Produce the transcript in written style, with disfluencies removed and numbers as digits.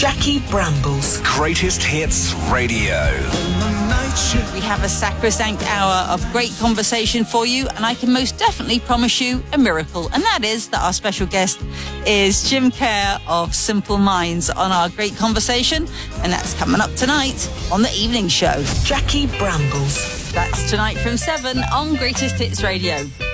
Jackie Brambles. Greatest Hits Radio. We have a sacrosanct hour of great conversation for you, and I can most definitely promise you a miracle, and that is that our special guest is Jim Kerr of Simple Minds on our great conversation, and that's coming up tonight on the evening show. Jackie Brambles. That's tonight from 7 on Greatest Hits Radio.